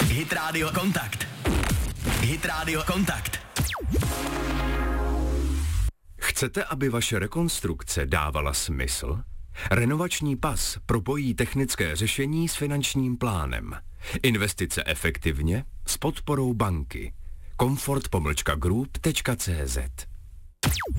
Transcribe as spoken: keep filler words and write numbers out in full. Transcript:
Hit Radio Kontakt. Hit Radio Kontakt. Chcete, aby vaše rekonstrukce dávala smysl? Renovační pas propojí technické řešení s finančním plánem. Investice efektivně s podporou banky. Comfort pomlčka group tečka cé zet